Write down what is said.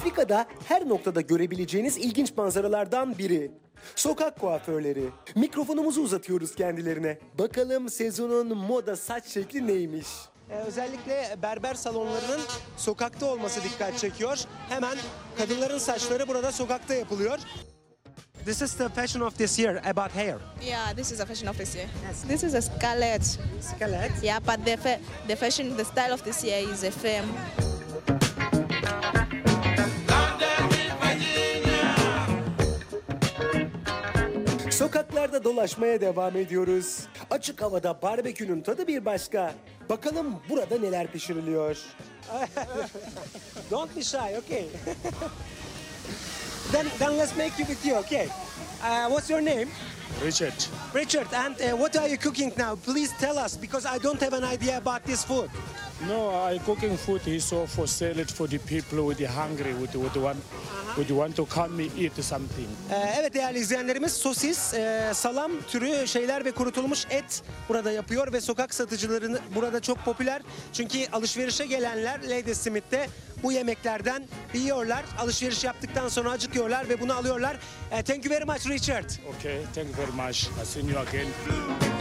Afrika'da her noktada görebileceğiniz ilginç manzaralardan biri. Sokak kuaförleri. Mikrofonumuzu uzatıyoruz kendilerine. Bakalım sezonun moda saç şekli neymiş? Özellikle berber salonlarının sokakta olması dikkat çekiyor. Hemen kadınların saçları burada sokakta yapılıyor. This is the fashion of this year about hair. Yeah, this is a fashion of this year. This is a scarlet. Scarlet. Yeah, but the fashion, the style of this year is a femme. Sokaklarda dolaşmaya devam ediyoruz. Açık havada barbekünün tadı bir başka. Bakalım burada neler pişiriliyor. Don't be shy, okay? then let's make you with you, okay? What's your name? Richard, Richard, and what are you cooking now? Please tell us, because I don't have an idea about this food. no, I cooking food is so for sell it for the people with the hungry, with the want to come eat something. Evet değerli izleyenlerimiz, sosis, salam türü şeyler ve kurutulmuş et burada yapıyor ve sokak satıcıları burada çok popüler. Çünkü alışverişe gelenler Lady Smith'te bu yemeklerden yiyorlar. Alışveriş yaptıktan sonra acıkıyorlar ve bunu alıyorlar. Thank you very much Richard. Okay, thank you very much. I see you again.